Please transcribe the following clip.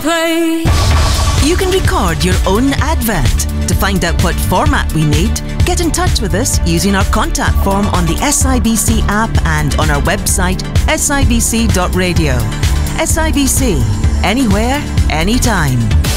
Play. You can record your own advert. To find out what format we need, get in touch with us using our contact form on the SIBC app and on our website sibc.radio. SIBC, anywhere, anytime.